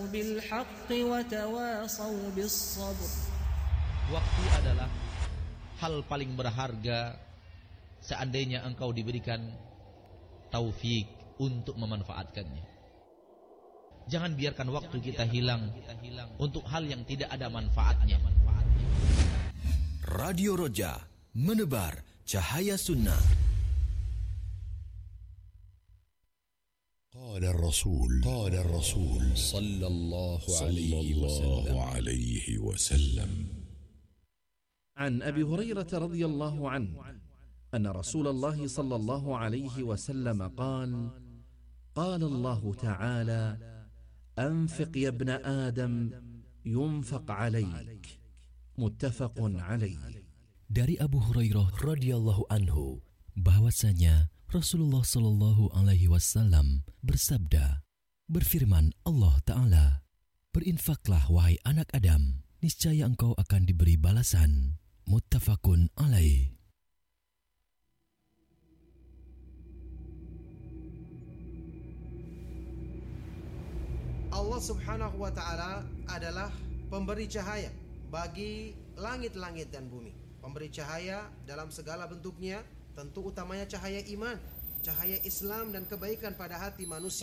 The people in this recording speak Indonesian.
بالحق وتواصوا بالصبر. Waktu adalah hal paling berharga seandainya engkau diberikan taufik untuk memanfaatkannya. Jangan biarkan waktu kita hilang untuk hal yang tidak ada manfaatnya. Radio Roja, menebar cahaya sunnah. قال الرسول صلى الله عليه وسلم عن أبي هريرة رضي الله عنه أن رسول الله صلى الله عليه وسلم قال: قال الله تعالى: أنفق يا ابن آدم ينفق عليك. متفق عليه. Dari Abu Hurairah radhiyallahu anhu bahwasanya Rasulullah sallallahu alaihi wasallam bersabda, berfirman Allah Ta'ala, berinfaklah wahai anak Adam, niscaya engkau akan diberi balasan. Muttafaqun alaih. Allah subhanahu wa ta'ala adalah pemberi cahaya bagi langit-langit dan bumi. Pemberi cahaya dalam segala bentuknya, tentu utamanya cahaya iman, cahaya Islam dan kebaikan pada hati manusia.